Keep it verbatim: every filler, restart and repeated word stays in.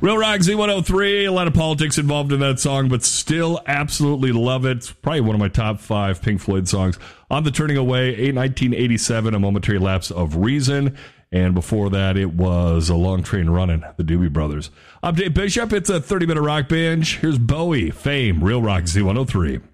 Real Rock Z one oh three, a lot of politics involved in that song, but still absolutely love it. It's probably one of my top five Pink Floyd songs. On the Turning Away, nineteen eighty-seven, A Momentary Lapse of Reason. And before that, it was A Long Train Running, the Doobie Brothers. I'm Dave Bishop. It's a thirty-minute rock binge. Here's Bowie, Fame, Real Rock Z one oh three.